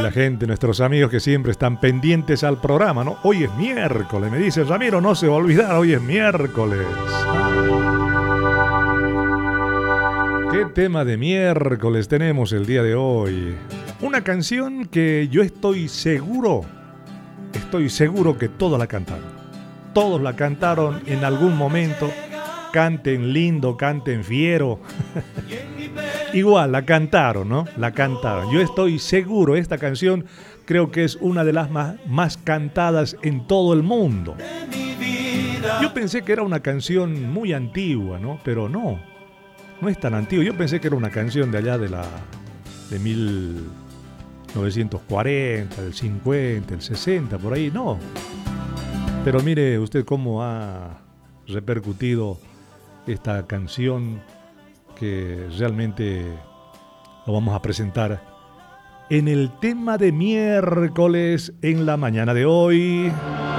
la gente, nuestros amigos que siempre están pendientes al programa, ¿no? Hoy es miércoles, me dice Ramiro, no se va a olvidar, hoy es miércoles. ¿Qué tema de miércoles tenemos el día de hoy? Una canción que yo estoy seguro que todos la cantaron. Todos la cantaron en algún momento. Canten lindo, canten fiero. Igual, la cantaron, ¿no? La cantaron. Yo estoy seguro, esta canción creo que es una de las más cantadas en todo el mundo. Yo pensé que era una canción muy antigua, ¿no? Pero no es tan antigua. Yo pensé que era una canción de allá de 1940, del 50, del 60, por ahí. No. Pero mire usted cómo ha repercutido esta canción, que realmente lo vamos a presentar en el tema de miércoles en la mañana de hoy.